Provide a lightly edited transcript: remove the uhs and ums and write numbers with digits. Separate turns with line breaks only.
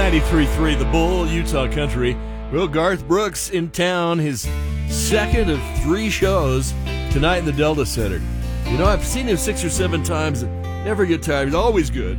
93.3 The Bull, Utah Country. Well, Garth Brooks in town, his second of 3 shows tonight in the Delta Center. You know, I've seen him 6 or 7 times and never get tired. He's always good.